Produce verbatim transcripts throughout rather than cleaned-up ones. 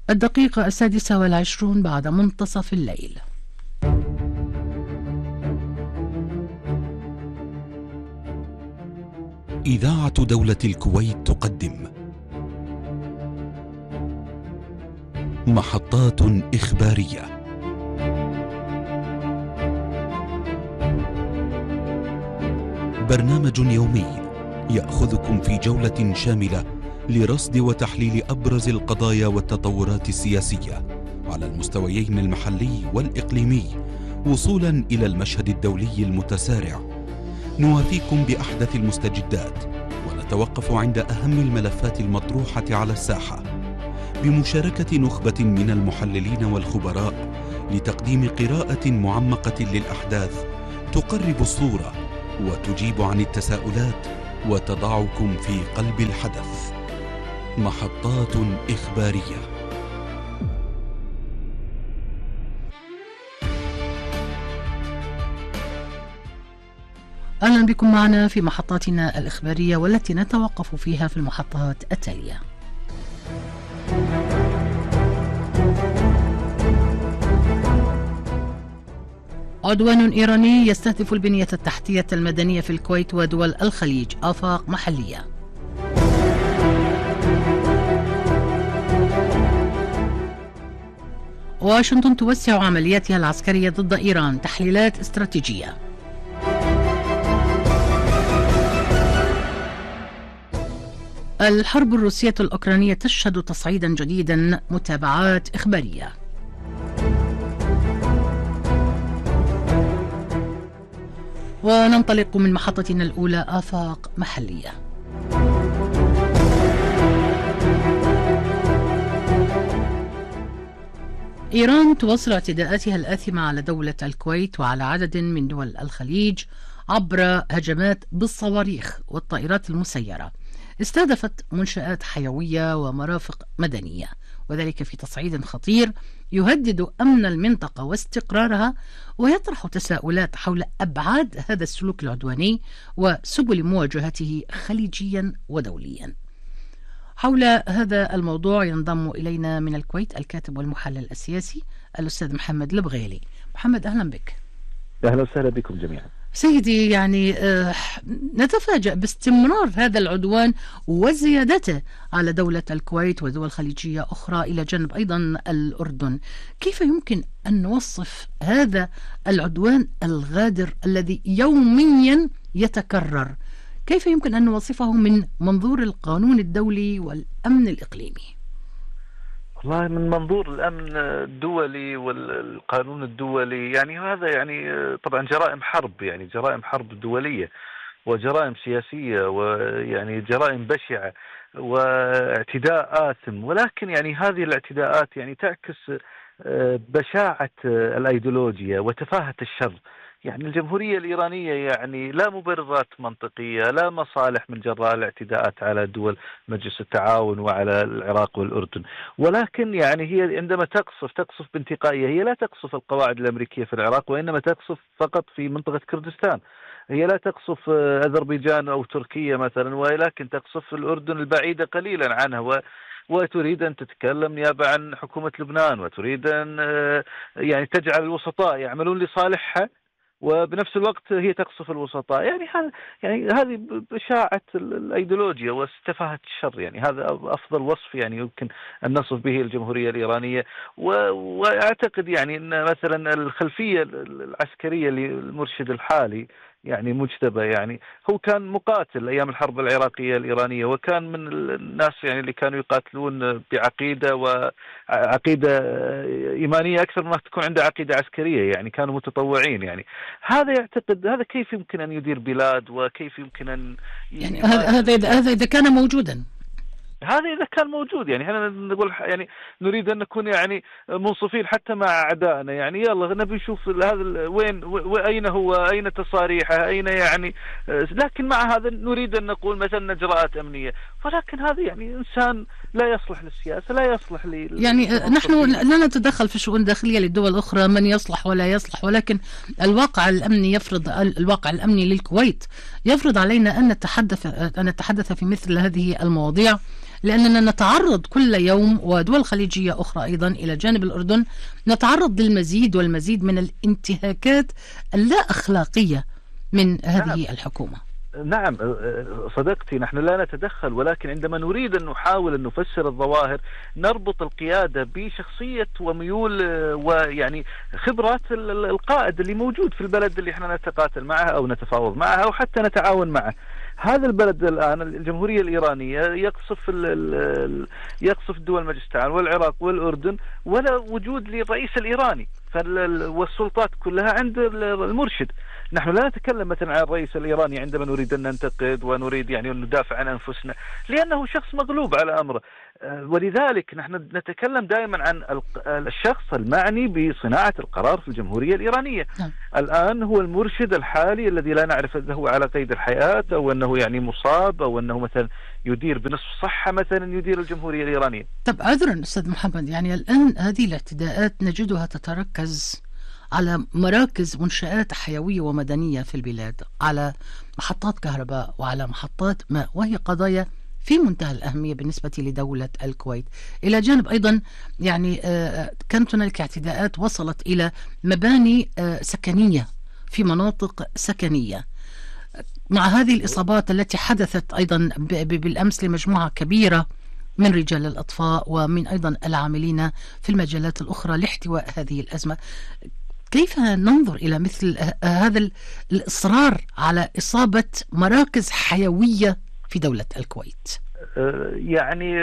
الدقيقة السادسة والعشرون بعد منتصف الليل. إذاعة دولة الكويت تقدم محطات إخبارية. برنامج يومي يأخذكم في جولة شاملة لرصد وتحليل أبرز القضايا والتطورات السياسية على المستويين المحلي والإقليمي وصولا إلى المشهد الدولي المتسارع. نوافيكم بأحدث المستجدات ونتوقف عند أهم الملفات المطروحة على الساحة بمشاركة نخبة من المحللين والخبراء لتقديم قراءة معمقة للأحداث تقرب الصورة وتجيب عن التساؤلات وتضعكم في قلب الحدث. محطات إخبارية. أهلا بكم معنا في محطاتنا الإخبارية والتي نتوقف فيها في المحطات التالية. عدوان إيراني يستهدف البنية التحتية المدنية في الكويت ودول الخليج، آفاق محلية. واشنطن توسع عملياتها العسكرية ضد إيران، تحليلات استراتيجية. الحرب الروسية الأوكرانية تشهد تصعيدا جديدا، متابعات إخبارية. وننطلق من محطتنا الأولى، آفاق محلية. إيران تواصل اعتداءاتها الآثمة على دولة الكويت وعلى عدد من دول الخليج عبر هجمات بالصواريخ والطائرات المسيرة. استهدفت منشآت حيوية ومرافق مدنية، وذلك في تصعيد خطير يهدد أمن المنطقة واستقرارها، ويطرح تساؤلات حول أبعاد هذا السلوك العدواني وسبل مواجهته خليجيا ودوليا. حول هذا الموضوع ينضم إلينا من الكويت الكاتب والمحلل السياسي الأستاذ محمد البغيلي. محمد، أهلا بك. أهلا وسهلا بكم جميعا. سيدي، يعني آه نتفاجأ باستمرار هذا العدوان وزيادته على دولة الكويت ودول خليجية أخرى إلى جانب أيضا الأردن. كيف يمكن أن نوصف هذا العدوان الغادر الذي يوميا يتكرر؟ كيف يمكن أن نوصفه من منظور القانون الدولي والأمن الإقليمي؟ والله من منظور الأمن الدولي والقانون الدولي، يعني هذا يعني طبعا جرائم حرب، يعني جرائم حرب دولية وجرائم سياسية ويعني جرائم بشعة واعتداء آثم، ولكن يعني هذه الاعتداءات يعني تعكس بشاعة الأيديولوجيا وتفاهة الشر. يعني الجمهورية الإيرانية يعني لا مبررات منطقية، لا مصالح من جراء الاعتداءات على دول مجلس التعاون وعلى العراق والأردن، ولكن يعني هي عندما تقصف تقصف بانتقائية. هي لا تقصف القواعد الأمريكية في العراق، وإنما تقصف فقط في منطقة كردستان. هي لا تقصف أذربيجان أو تركيا مثلا، ولكن تقصف الأردن البعيدة قليلا عنها، و وتريد أن تتكلم نيابة عن حكومة لبنان، وتريد أن يعني تجعل الوسطاء يعملون لصالحها، وبنفس الوقت هي تقصف الوسطاء. يعني هذا يعني هذه بشاعة الأيديولوجيا واستفاهة الشر. يعني هذا أفضل وصف يعني يمكن أن نصف به الجمهورية الإيرانية. وأعتقد يعني أن مثلا الخلفية العسكرية للمرشد الحالي يعني مجتبى، يعني هو كان مقاتل أيام الحرب العراقية الإيرانية، وكان من الناس يعني اللي كانوا يقاتلون بعقيدة وعقيدة إيمانية أكثر ما تكون عنده عقيدة عسكرية. يعني كانوا متطوعين. يعني هذا يعتقد هذا كيف يمكن أن يدير بلاد، وكيف يمكن أن يعني هذا هذا إذا كان موجودا هذا إذا كان موجود. يعني احنا نقول يعني نريد أن نكون يعني منصفين حتى مع أعدائنا. يعني يلا نبي نشوف هذا وين وأين هو، أين تصاريحه، أين يعني. لكن مع هذا نريد أن نقول مثلا إجراءات أمنية، ولكن هذا يعني إنسان لا يصلح للسياسة، لا يصلح ل يعني نحن لا نتدخل في الشؤون الداخلية للدول الأخرى من يصلح ولا يصلح، ولكن الواقع الأمني يفرض الواقع الأمني للكويت يفرض علينا أن نتحدث أن نتحدث في مثل هذه المواضيع لأننا نتعرض كل يوم ودول خليجية أخرى أيضا إلى جانب الأردن نتعرض للمزيد والمزيد من الانتهاكات اللا أخلاقية من هذه نعم. الحكومة. نعم صدقتي، نحن لا نتدخل، ولكن عندما نريد أن نحاول أن نفسر الظواهر نربط القيادة بشخصية وميول ويعني خبرات القائد اللي موجود في البلد اللي احنا نتقاتل معه أو نتفاوض معه أو حتى نتعاون معه. هذا البلد الآن الجمهورية الإيرانية يقصف يقصف دول مجلس التعاون والعراق والأردن ولا وجود للرئيس الإيراني، والسلطات كلها عند المرشد. نحن لا نتكلم مثلا عن الرئيس الإيراني عندما نريد أن ننتقد ونريد يعني أن ندافع عن أنفسنا، لأنه شخص مغلوب على أمره. ولذلك نحن نتكلم دائما عن الشخص المعني بصناعة القرار في الجمهورية الإيرانية. م. الآن هو المرشد الحالي الذي لا نعرف إذا هو على قيد الحياة أو أنه يعني مصاب أو أنه مثلا يدير بنصف صحة مثلا يدير الجمهورية الإيرانية. طب عذرا أستاذ محمد، يعني الآن هذه الاعتداءات نجدها تتركز على مراكز منشآت حيوية ومدنية في البلاد، على محطات كهرباء وعلى محطات ماء، وهي قضايا في منتهى الأهمية بالنسبة لدولة الكويت. إلى جانب أيضا يعني كانت هناك اعتداءات وصلت إلى مباني سكنية في مناطق سكنية، مع هذه الإصابات التي حدثت أيضا بالأمس لمجموعة كبيرة من رجال الأطفاء ومن أيضا العاملين في المجالات الأخرى لاحتواء هذه الأزمة. كيف ننظر إلى مثل هذا الإصرار على إصابة مراكز حيوية في دولة الكويت؟ يعني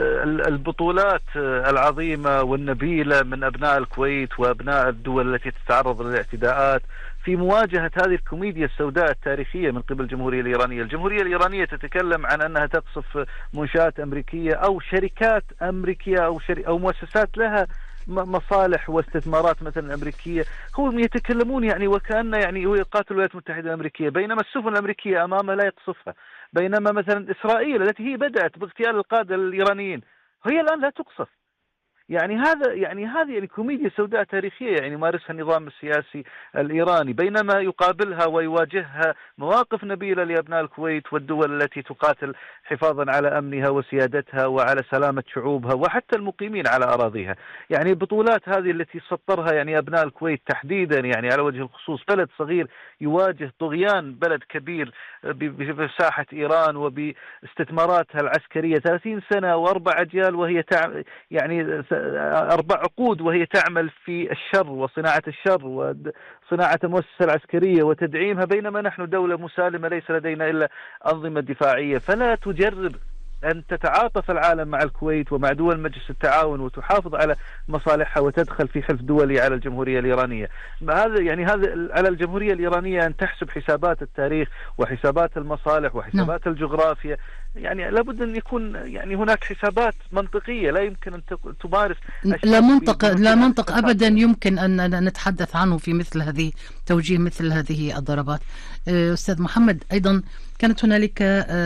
البطولات العظيمة والنبيلة من أبناء الكويت وأبناء الدول التي تتعرض للاعتداءات في مواجهة هذه الكوميديا السوداء التاريخية من قبل الجمهورية الإيرانية. الجمهورية الإيرانية تتكلم عن أنها تقصف منشآت أمريكية أو شركات أمريكية أو, شري أو مؤسسات لها مصالح واستثمارات مثلا أمريكية. هم يتكلمون يعني وكأن يعني هو يقاتل الولايات المتحدة الأمريكية، بينما السفن الأمريكية أمامه لا يقصفها، بينما مثلا إسرائيل التي هي بدأت باغتيال القادة الإيرانيين هي الآن لا تقصف. يعني هذا يعني هذه يعني كوميديا سوداء تاريخية يعني يمارسها النظام السياسي الإيراني، بينما يقابلها ويواجهها مواقف نبيلة لأبناء الكويت والدول التي تقاتل حفاظا على أمنها وسيادتها وعلى سلامة شعوبها وحتى المقيمين على أراضيها. يعني البطولات هذه التي سطرها يعني أبناء الكويت تحديدا يعني على وجه الخصوص، بلد صغير يواجه طغيان بلد كبير بساحة إيران وباستثماراتها العسكرية ثلاثين سنة وأربع أجيال وهي تعمل يعني أربع عقود وهي تعمل في الشر وصناعة الشر وصناعة المؤسسة العسكرية وتدعيمها، بينما نحن دولة مسالمة ليس لدينا إلا أنظمة دفاعية. فلا تجرب أن تتعاطف العالم مع الكويت ومع دول مجلس التعاون وتحافظ على مصالحها وتدخل في حلف دولي على الجمهورية الإيرانية. هذا يعني هذا على الجمهورية الإيرانية أن تحسب حسابات التاريخ وحسابات المصالح وحسابات نعم. الجغرافيا. يعني لابد أن يكون يعني هناك حسابات منطقية، لا يمكن أن تمارس لا منطق لا منطق أبدا يمكن أن نتحدث عنه في مثل هذه توجيه مثل هذه الضربات. أستاذ محمد، أيضا كانت هنالك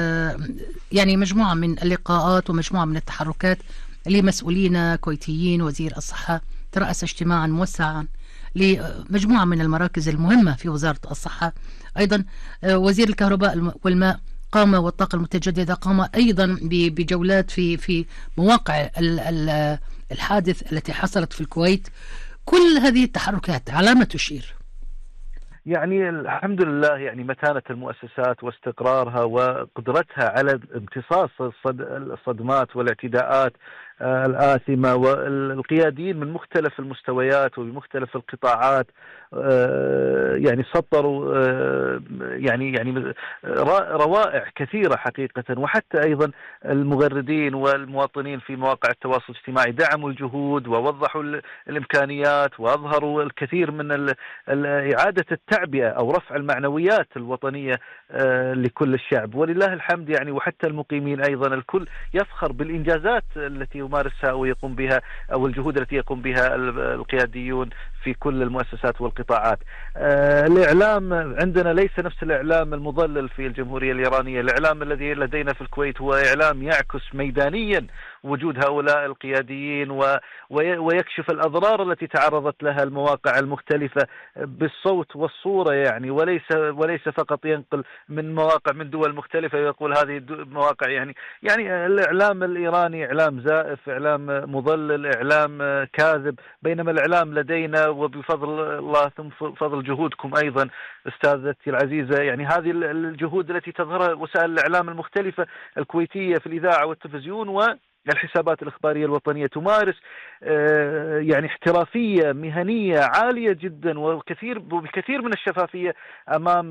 يعني مجموعة من اللقاءات ومجموعة من التحركات لمسؤولين كويتيين. وزير الصحة ترأس اجتماعا موسعا لمجموعة من المراكز المهمة في وزارة الصحة. أيضا وزير الكهرباء والماء قام والطاقة المتجددة قام أيضا بجولات في في مواقع الحادث التي حصلت في الكويت. كل هذه التحركات على ما تشير؟ يعني الحمد لله يعني متانة المؤسسات واستقرارها وقدرتها على امتصاص الصدمات والاعتداءات الآثمة، والقياديين من مختلف المستويات وبمختلف القطاعات يعني سطروا يعني يعني روائع كثيرة حقيقة. وحتى أيضا المغردين والمواطنين في مواقع التواصل الاجتماعي دعموا الجهود ووضحوا الإمكانيات وأظهروا الكثير من إعادة التعبئة أو رفع المعنويات الوطنية لكل الشعب، ولله الحمد. يعني وحتى المقيمين أيضا الكل يفخر بالإنجازات التي يمارسها أو يقوم بها أو الجهود التي يقوم بها القياديون في كل المؤسسات والقطاعات. آه الإعلام عندنا ليس نفس الإعلام المضلل في الجمهورية الإيرانية. الإعلام الذي لدينا في الكويت هو إعلام يعكس ميدانيا وجود هؤلاء القياديين ويكشف الأضرار التي تعرضت لها المواقع المختلفة بالصوت والصورة، يعني وليس وليس فقط ينقل من مواقع من دول مختلفة ويقول هذه المواقع يعني يعني الإعلام الإيراني إعلام زائف، إعلام مضلل، إعلام كاذب، بينما الإعلام لدينا وبفضل الله ثم فضل جهودكم أيضا أستاذتي العزيزة، يعني هذه الجهود التي تظهرها وسائل الإعلام المختلفة الكويتية في الإذاعة والتلفزيون والحسابات الإخبارية الوطنية تمارس يعني احترافية مهنية عالية جدا وكثير بكثير من الشفافية أمام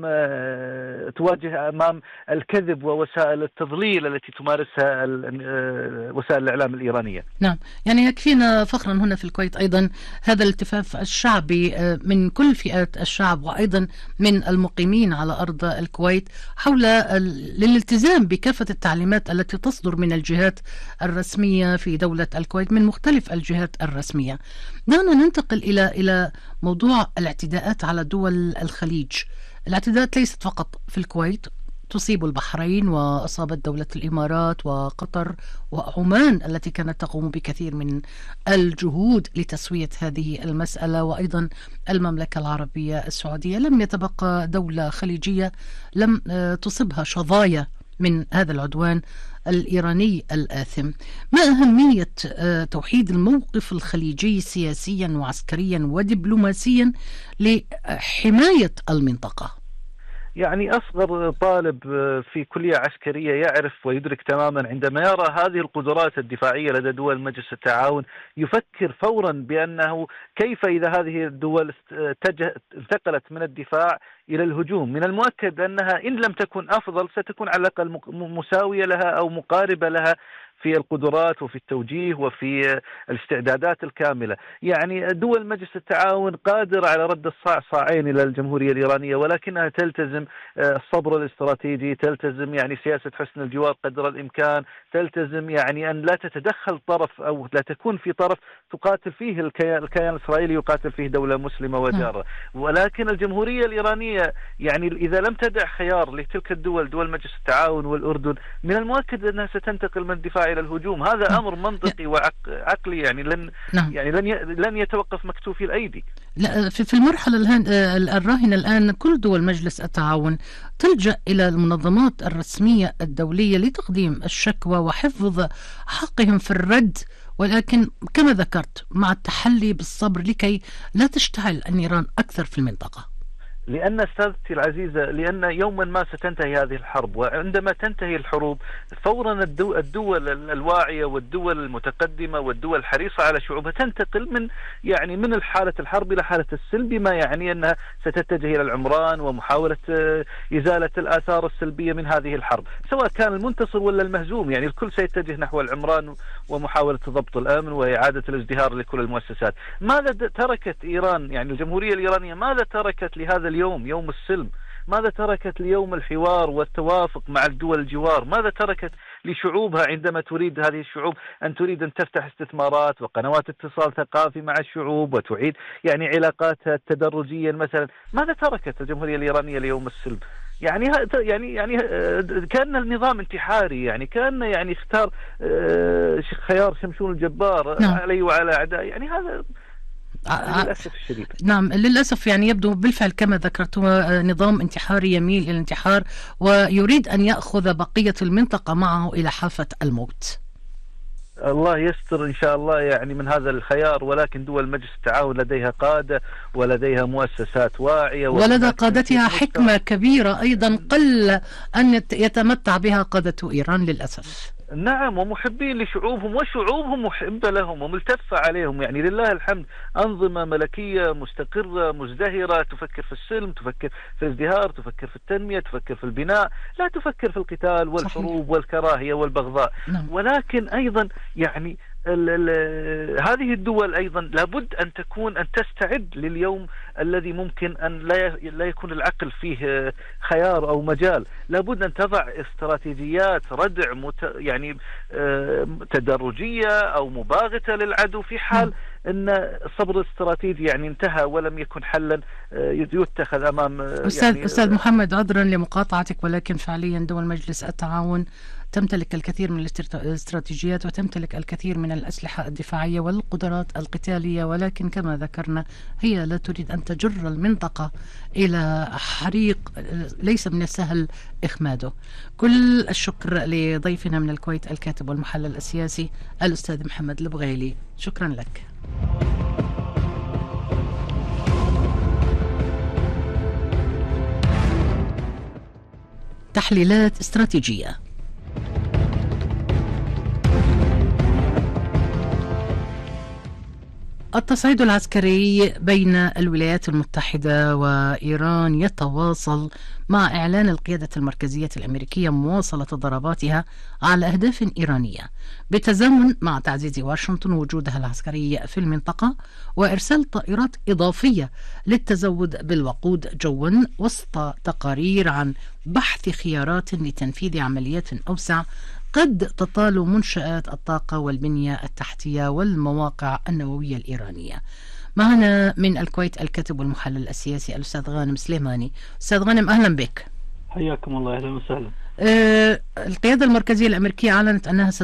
تواجه أمام الكذب ووسائل التضليل التي تمارسها وسائل الإعلام الإيرانية. نعم، يعني يكفينا فخرا هنا في الكويت أيضا هذا الالتفاف الشعبي من كل فئات الشعب وأيضا من المقيمين على أرض الكويت حول الالتزام بكافة التعليمات التي تصدر من الجهات الرسمية في دولة الكويت من مختلف الجهات الرسمية. دعنا ننتقل إلى إلى موضوع الاعتداءات على دول الخليج. الاعتداءات ليست فقط في الكويت، تصيب البحرين وأصابت دولة الإمارات وقطر وعمان التي كانت تقوم بكثير من الجهود لتسوية هذه المسألة، وأيضا المملكة العربية السعودية. لم يتبقى دولة خليجية لم تصبها شظايا من هذا العدوان الإيراني الآثم. ما أهمية توحيد الموقف الخليجي سياسيا وعسكريا ودبلوماسيا لحماية المنطقة؟ يعني أصغر طالب في كلية عسكرية يعرف ويدرك تماما عندما يرى هذه القدرات الدفاعية لدى دول مجلس التعاون يفكر فورا بأنه كيف إذا هذه الدول انتقلت من الدفاع إلى الهجوم، من المؤكد أنها إن لم تكن أفضل ستكون على الأقل مساوية لها أو مقاربة لها في القدرات وفي التوجيه وفي الاستعدادات الكاملة. يعني دول مجلس التعاون قادرة على رد الصاع صاعين إلى الجمهورية الإيرانية، ولكنها تلتزم الصبر الاستراتيجي، تلتزم يعني سياسة حسن الجوار قدر الإمكان، تلتزم يعني أن لا تتدخل طرف أو لا تكون في طرف تقاتل فيه الكيان, الكيان الإسرائيلي يقاتل فيه دولة مسلمة وجارة. ولكن الجمهورية الإيرانية يعني إذا لم تدع خيار لتلك الدول دول مجلس التعاون والأردن من المؤكد أنها ستنتقل من الدفاع إلى الهجوم. هذا أمر منطقي وعقلي، يعني لن يعني لن لن يتوقف مكتوفي الأيدي. لا، في المرحلة الراهنة الآن كل دول مجلس التعاون تلجأ إلى المنظمات الرسمية الدولية لتقديم الشكوى وحفظ حقهم في الرد، ولكن كما ذكرت مع التحلي بالصبر لكي لا تشتعل النيران أكثر في المنطقة. لأن أستاذتي العزيزة لأن يوما ما ستنتهي هذه الحرب، وعندما تنتهي الحروب فورا الدول الواعية والدول المتقدمة والدول الحريصة على شعوبها تنتقل من يعني من حالة الحرب إلى حالة السلم، بما يعني أنها ستتجه إلى العمران ومحاولة إزالة الآثار السلبية من هذه الحرب، سواء كان المنتصر ولا المهزوم. يعني الكل سيتجه نحو العمران ومحاولة ضبط الأمن وإعادة الازدهار لكل المؤسسات. ماذا تركت إيران يعني الجمهورية الإيرانية ماذا تركت لهذا اليوم يوم السلم؟ ماذا تركت ليوم الحوار والتوافق مع الدول الجوار؟ ماذا تركت لشعوبها عندما تريد هذه الشعوب أن تريد أن تفتح استثمارات وقنوات اتصال ثقافي مع الشعوب وتعيد يعني علاقاتها تدرجيا مثلا؟ ماذا تركت الجمهورية الإيرانية ليوم السلم؟ يعني يعني يعني كان النظام انتحاري، يعني كان يعني اختار خيار شمشون الجبار نعم. عليه وعلى أعدائه. يعني هذا للأسف الشديد. نعم للأسف، يعني يبدو بالفعل كما ذكرت نظام انتحاري يميل إلى الانتحار ويريد أن يأخذ بقية المنطقة معه إلى حافة الموت. الله يستر إن شاء الله يعني من هذا الخيار، ولكن دول مجلس التعاون لديها قادة ولديها مؤسسات واعية ولدى قادتها حكمة كبيرة أيضا قل أن يتمتع بها قادة إيران للأسف. نعم، ومحبين لشعوبهم وشعوبهم محبة لهم وملتفة عليهم. يعني لله الحمد أنظمة ملكية مستقرة مزدهرة تفكر في السلم، تفكر في الازدهار، تفكر في التنمية، تفكر في البناء، لا تفكر في القتال والحروب صحيح. والكراهية والبغضاء. نعم. ولكن أيضا يعني ال ال هذه الدول أيضا لابد أن تكون أن تستعد لليوم الذي ممكن أن لا لا يكون العقل فيه خيار أو مجال. لابد أن تضع استراتيجيات ردع مت يعني تدرجية أو مباغتة للعدو في حال أن الصبر الاستراتيجي يعني انتهى ولم يكن حلا يتخذ أمام. أستاذ يعني أستاذ محمد، عذرا لمقاطعتك، ولكن فعليا دول مجلس التعاون تمتلك الكثير من الاستراتيجيات وتمتلك الكثير من الأسلحة الدفاعية والقدرات القتالية، ولكن كما ذكرنا هي لا تريد أن تجر المنطقة إلى حريق ليس من السهل إخماده. كل الشكر لضيفنا من الكويت الكاتب والمحلل السياسي الأستاذ محمد البغيلي، شكرا لك. تحليلات استراتيجية. التصعيد العسكري بين الولايات المتحدة وإيران يتواصل مع إعلان القيادة المركزية الأمريكية مواصلة ضرباتها على أهداف إيرانية، بالتزامن مع تعزيز واشنطن وجودها العسكري في المنطقة وإرسال طائرات إضافية للتزود بالوقود جوا، وسط تقارير عن بحث خيارات لتنفيذ عمليات أوسع قد تطال منشآت الطاقة والبنية التحتية والمواقع النووية الإيرانية. معنا من الكويت الكاتب والمحلل السياسي الأستاذ غانم سليماني. أستاذ غانم أهلا بك. حياكم الله. أهلا وسهلا. أه القيادة المركزية الأمريكية أعلنت أنها